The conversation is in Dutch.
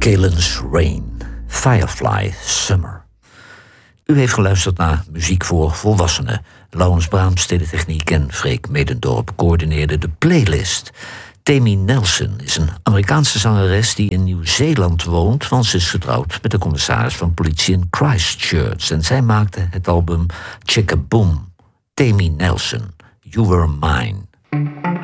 Kalen's Rain, Firefly Summer. U heeft geluisterd naar muziek voor volwassenen. Laurens Braams, Teletechniek en Freek Medendorp coördineerden de playlist. Tammy Nelson is een Amerikaanse zangeres die in Nieuw-Zeeland woont, want ze is getrouwd met de commissaris van politie in Christchurch. En zij maakte het album Chickaboom. Tammy Nelson, You Were Mine.